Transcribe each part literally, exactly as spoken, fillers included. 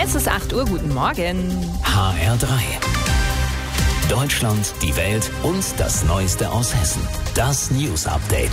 Es ist acht Uhr, guten Morgen. H R drei. Deutschland, die Welt und das Neueste aus Hessen. Das News Update.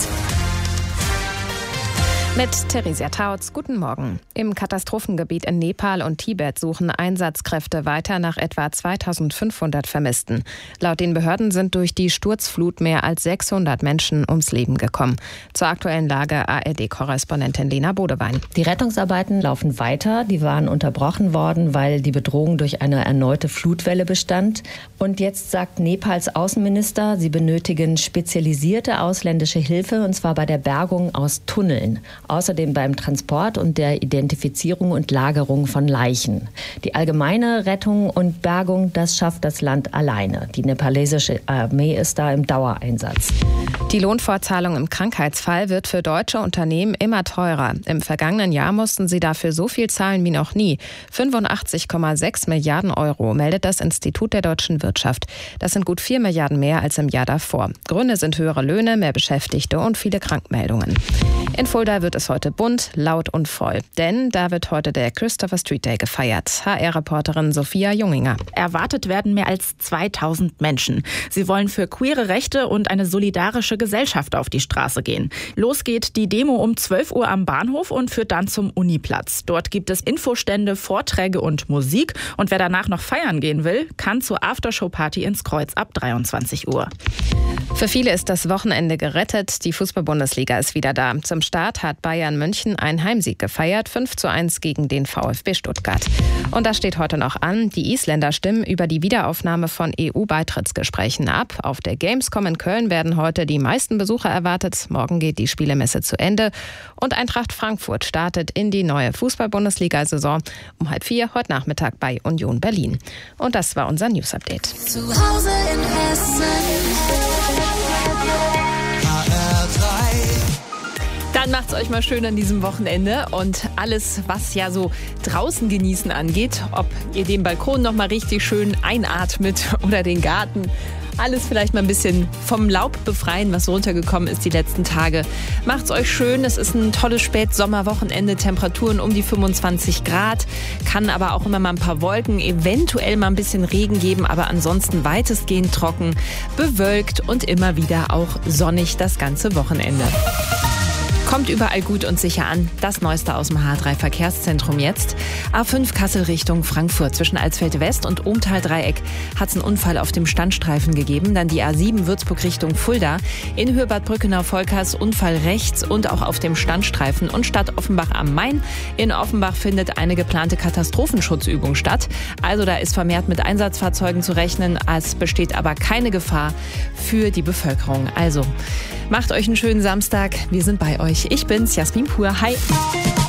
Mit Theresia Tautz, guten Morgen. Im Katastrophengebiet in Nepal und Tibet suchen Einsatzkräfte weiter nach etwa zweitausendfünfhundert Vermissten. Laut den Behörden sind durch die Sturzflut mehr als sechshundert Menschen ums Leben gekommen. Zur aktuellen Lage A R D-Korrespondentin Lena Bodewein. Die Rettungsarbeiten laufen weiter. Die waren unterbrochen worden, weil die Bedrohung durch eine erneute Flutwelle bestand. Und jetzt sagt Nepals Außenminister, sie benötigen spezialisierte ausländische Hilfe, und zwar bei der Bergung aus Tunneln. Außerdem beim Transport und der Identifizierung und Lagerung von Leichen. Die allgemeine Rettung und Bergung, das schafft das Land alleine. Die nepalesische Armee ist da im Dauereinsatz. Die Lohnfortzahlung im Krankheitsfall wird für deutsche Unternehmen immer teurer. Im vergangenen Jahr mussten sie dafür so viel zahlen wie noch nie. fünfundachtzig Komma sechs Milliarden Euro, meldet das Institut der deutschen Wirtschaft. Das sind gut vier Milliarden mehr als im Jahr davor. Gründe sind höhere Löhne, mehr Beschäftigte und viele Krankmeldungen. In Fulda wird es heute bunt, laut und voll. Denn da wird heute der Christopher Street Day gefeiert. H R-Reporterin Sophia Junginger. Erwartet werden mehr als zweitausend Menschen. Sie wollen für queere Rechte und eine solidarische Gesellschaft auf die Straße gehen. Los geht die Demo um zwölf Uhr am Bahnhof und führt dann zum Uniplatz. Dort gibt es Infostände, Vorträge und Musik. Und wer danach noch feiern gehen will, kann zur Aftershow-Party ins Kreuz ab dreiundzwanzig Uhr. Für viele ist das Wochenende gerettet. Die Fußball-Bundesliga ist wieder da. Zum Start hat Bayern München einen Heimsieg gefeiert, fünf zu eins gegen den VfB Stuttgart. Und das steht heute noch an. Die Isländer stimmen über die Wiederaufnahme von E U-Beitrittsgesprächen ab. Auf der Gamescom in Köln werden heute die meisten Besucher erwartet. Morgen geht die Spielemesse zu Ende. Und Eintracht Frankfurt startet in die neue Fußball-Bundesliga-Saison um halb vier heute Nachmittag bei Union Berlin. Und das war unser News-Update. Zu Hause in Hessen. Dann macht's euch mal schön an diesem Wochenende und alles, was ja so draußen genießen angeht, ob ihr den Balkon noch mal richtig schön einatmet oder den Garten, alles vielleicht mal ein bisschen vom Laub befreien, was runtergekommen ist die letzten Tage. Macht's euch schön, es ist ein tolles Spätsommerwochenende, Temperaturen um die fünfundzwanzig Grad, kann aber auch immer mal ein paar Wolken, eventuell mal ein bisschen Regen geben, aber ansonsten weitestgehend trocken, bewölkt und immer wieder auch sonnig das ganze Wochenende. Kommt überall gut und sicher an. Das Neueste aus dem H drei Verkehrszentrum jetzt. A fünf Kassel Richtung Frankfurt. Zwischen Alsfeld West und Ohmtal-Dreieck hat es einen Unfall auf dem Standstreifen gegeben. Dann die A sieben Würzburg Richtung Fulda. In Höhe Bad Brückenau-Volkers Unfall rechts und auch auf dem Standstreifen. Und Stadt Offenbach am Main. In Offenbach findet eine geplante Katastrophenschutzübung statt. Also da ist vermehrt mit Einsatzfahrzeugen zu rechnen. Es besteht aber keine Gefahr für die Bevölkerung. Also macht euch einen schönen Samstag. Wir sind bei euch. Ich bin's, Jasmin Pur. Hi.